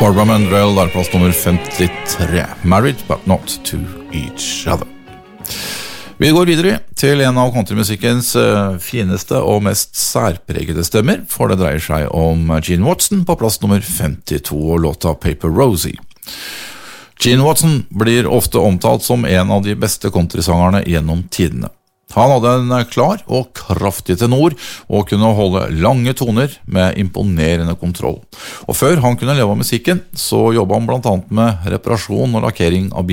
Barbara Mandrell er plass nummer 53. Married but not to each other. Vi går videre til en av countrymusikkens fineste og mest særpregede stemmer, for det dreier seg om Gene Watson på plass nummer 52 og låta Paper Rosie. Gene Watson blir ofte omtalt som en av de beste countrysangerne gjennom tidene. Han hadde en klar og kraftig tenor og kunne holde lange toner med imponerende kontroll. Og før han kunne leve av musikken, så jobbet han blant annet med reparasjon og lakkering av